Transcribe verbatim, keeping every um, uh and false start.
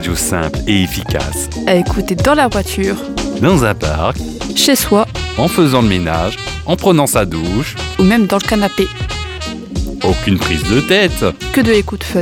radio simple et efficace. À écouter dans la voiture, Dans un parc, chez soi en faisant le ménage, en prenant sa douche. ou même dans le canapé. Aucune prise de tête. Que de écoute fun.